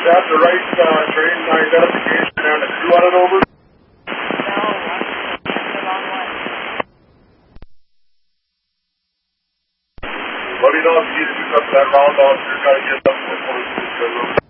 that the right train identification and a crew on it over? No, that's the wrong one. Let me know if you need to do something that roundabout. You're trying to get up to the